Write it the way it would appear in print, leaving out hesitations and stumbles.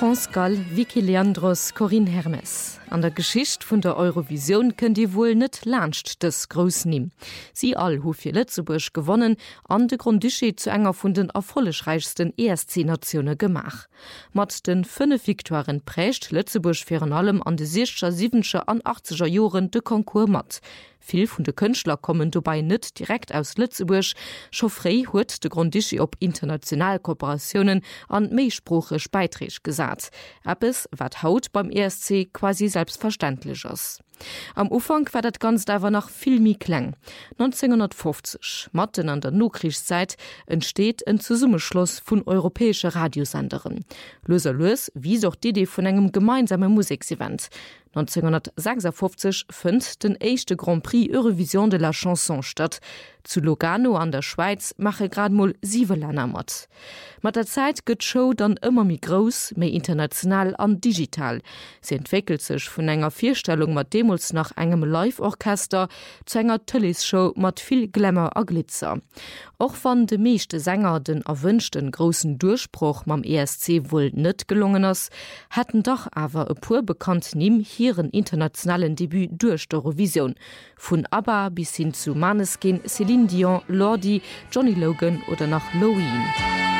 France Gall, Vicky Leandros, Corinne Hermes. An der Geschicht vun der Eurovision könnt ihr wohl net lacht des Groß nehmen. Sie all hu fir Lützeburg gewonnen, an de Grundschied zu enger vun den erfollegreichsten ESC-Nationen gemach. Mat den 5 Viktoren prächt Lützeburg firieren allem an de 60er, 70er an 80er Joren de Konkurs mat. Viel vun de Künstler kommen dabei net direkt aus Lützeburg. Schoffrey huet de Grundschi op international Kooperationen an meesprochisch Beitrag gesat. Appes wat haut beim ESC quasi selbstverständlich ist. Am Ufang war dat ganz dawer nach filmi klang. 1950, Matten an der Nukrichszeit, entsteht ein Zusummeschluss vun europäische Radiosenderen. Lös, wie soch die Idee vun engem gemeinsamen Musikevent. 1956 fand den erste Grand Prix Eurovision de la Chanson statt. Zu Lugano an der Schweiz mache grad mal 7 Länder mat. Mit der Zeit gëtt Show dann immer mehr groß, mehr international an digital. Sie entwickelt sich von enger Vierstellung mat Demos nach engem Live-Orchester zu enger Tellisshow mat viel Glamour a Glitzer. Auch wann de meeste Sänger den erwünschten großen Durchbruch mam ESC wohl net gelungen ist, hatten doch aber e pur bekannt nimm ihren internationalen Debüt durch Eurovision. Von ABBA bis hin zu Maneskin, Celine Dion, Lordi, Johnny Logan oder nach Loin.